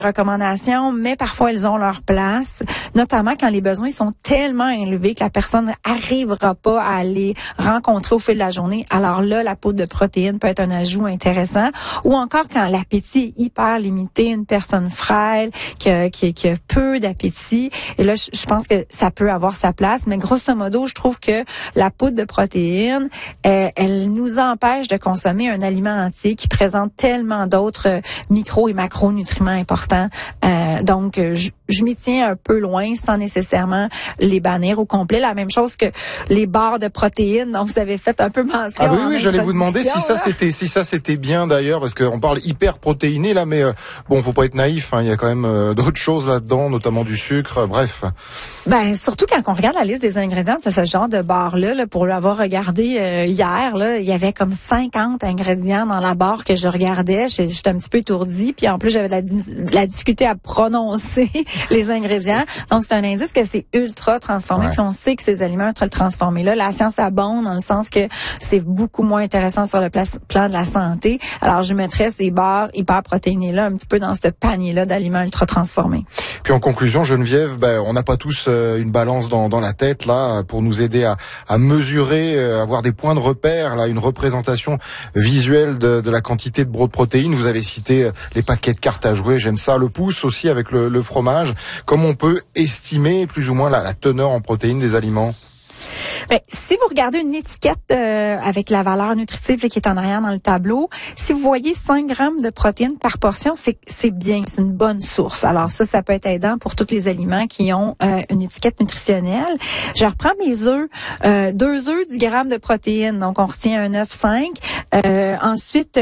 recommandations, mais parfois elles ont leur place, notamment quand les besoins sont tellement élevés que la personne n'arrivera pas à les rencontrer au fil de la journée. Alors là, la poudre de protéines peut être un ajout intéressant. Ou encore quand l'appétit est hyper limité, une personne frêle, qui a peu d'appétit. Et là, je pense que ça peut avoir sa place. Mais grosso modo, je trouve que la poudre de protéines, elle nous empêche de consommer un aliment entier qui présente tellement d'autres micro et macronutriments importants. Donc, je m'y tiens un peu loin sans nécessairement les bannir au complet. La même chose que les barres de protéines dont vous avez fait un peu mention. Ah oui, j'allais vous demander si ça c'était bien d'ailleurs, parce qu'on parle hyper protéiné là, mais bon, faut pas être naïf. Il y a quand même d'autres choses là-dedans, notamment du sucre. Bref. Ben surtout quand on regarde la liste des ingrédients de ce genre de barre-là, pour l'avoir regardé hier, là, il y avait comme 50 ingrédients dans la barre que je regardais. J'étais un petit peu étourdie, puis en plus j'avais la difficulté à prononcer les ingrédients. Donc c'est un indice que c'est ultra transformé, puis on sait que ces aliments ultra transformés-là, la science abonde dans le sens que c'est beaucoup moins intéressant sur le plan de la santé. Alors je mettrais ces barres hyper protéinées-là un petit peu dans ce panier-là d'aliments ultra transformés. Puis en conclusion, Geneviève, on n'a pas tous une balance dans la tête là pour nous aider à mesurer, avoir des points de repère, là, une représentation visuelle de la quantité de protéines. Vous avez cité les paquets de cartes à jouer, j'aime ça, le pouce aussi avec le fromage. Comment on peut estimer plus ou moins la teneur en protéines des aliments? Ben, si vous regardez une étiquette avec la valeur nutritive qui est en arrière dans le tableau, si vous voyez 5 grammes de protéines par portion, c'est bien, c'est une bonne source. Alors ça peut être aidant pour tous les aliments qui ont une étiquette nutritionnelle. Je reprends mes œufs, 2 œufs, 10 grammes de protéines, donc on retient un œuf 5. Ensuite,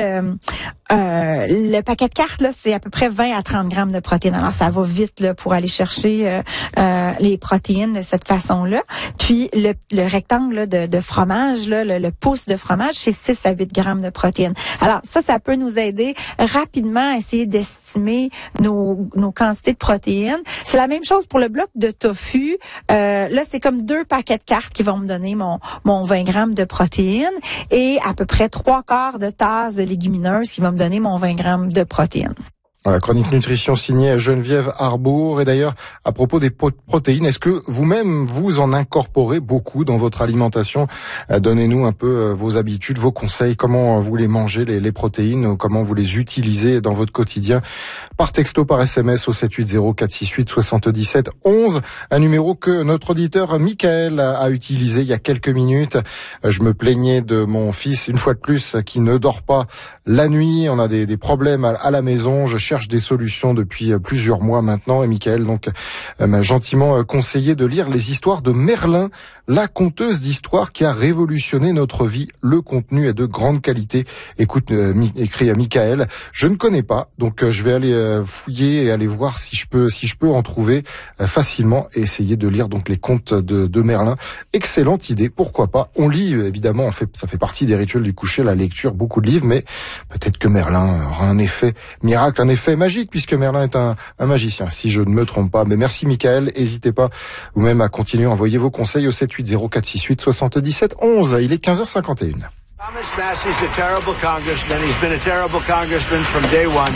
le paquet de cartes, là, c'est à peu près 20 à 30 grammes de protéines. Alors, ça va vite là pour aller chercher les protéines de cette façon-là. Puis, le rectangle là, de fromage, là, le pouce de fromage, c'est 6 à 8 grammes de protéines. Alors, ça peut nous aider rapidement à essayer d'estimer nos quantités de protéines. C'est la même chose pour le bloc de tofu. Là, c'est comme 2 paquets de cartes qui vont me donner mon 20 grammes de protéines et à peu près 3/4 de tasse de légumineuses qui vont me donner mon 20 grammes de protéines. Voilà, chronique nutrition signée Geneviève Arbour. Et d'ailleurs, à propos des protéines, est-ce que vous-même, vous en incorporez beaucoup dans votre alimentation? Donnez-nous un peu vos habitudes, vos conseils, comment vous les mangez, les protéines, comment vous les utilisez dans votre quotidien. Par texto, par SMS au 780 468 77 11. Un numéro que notre auditeur Michael a utilisé il y a quelques minutes. Je me plaignais de mon fils, une fois de plus, qui ne dort pas la nuit. On a des problèmes à la maison. Je cherche des solutions depuis plusieurs mois maintenant. Et Michael donc m'a gentiment conseillé de lire les histoires de Merlin, la conteuse d'histoires qui a révolutionné notre vie. Le contenu est de grande qualité. Écoute, écrit à Michael. Je ne connais pas, donc je vais aller fouiller et aller voir si je peux en trouver facilement et essayer de lire donc les contes de Merlin. Excellente idée, pourquoi pas. On lit évidemment, ça fait partie des rituels du coucher, la lecture, beaucoup de livres, mais peut-être que Merlin aura un effet miracle, un effet magique, puisque Merlin est un magicien, si je ne me trompe pas. Mais merci Michael, n'hésitez pas vous-même à continuer à envoyer vos conseils au 780 468 77 11. Il est 15h51. Thomas Massey's a terrible congressman. He's been a terrible congressman from day one.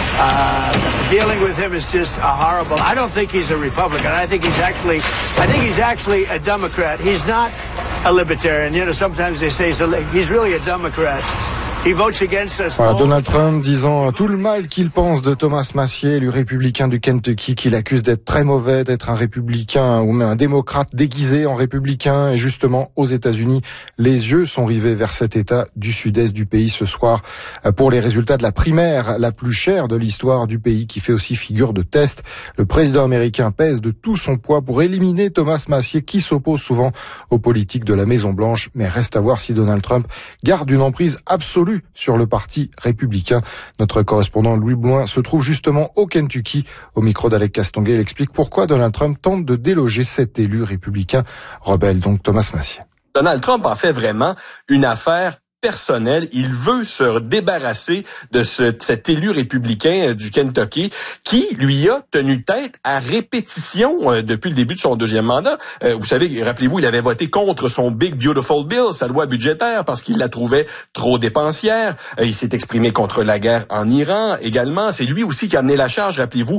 Dealing with him is just horrible. I don't think he's a Republican. I think he's actually a Democrat. He's not a libertarian. You know, sometimes they say he's really a Democrat. He votes against us. Voilà, Donald Trump disant tout le mal qu'il pense de Thomas Massie, le républicain du Kentucky, qu'il accuse d'être très mauvais, d'être un républicain ou même un démocrate déguisé en républicain. Et justement, aux États-Unis, les yeux sont rivés vers cet État du sud-est du pays ce soir pour les résultats de la primaire la plus chère de l'histoire du pays, qui fait aussi figure de test. Le président américain pèse de tout son poids pour éliminer Thomas Massie, qui s'oppose souvent aux politiques de la Maison-Blanche. Mais reste à voir si Donald Trump garde une emprise absolue sur le parti républicain. Notre correspondant Louis Blouin se trouve justement au Kentucky. Au micro d'Alec Castonguay, il explique pourquoi Donald Trump tente de déloger cet élu républicain rebelle, donc Thomas Massie. Donald Trump en fait vraiment une affaire personnel. Il veut se débarrasser de cet élu républicain du Kentucky qui lui a tenu tête à répétition depuis le début de son deuxième mandat. Vous savez, rappelez-vous, il avait voté contre son Big Beautiful Bill, sa loi budgétaire, parce qu'il la trouvait trop dépensière. Il s'est exprimé contre la guerre en Iran également. C'est lui aussi qui a amené la charge, rappelez-vous,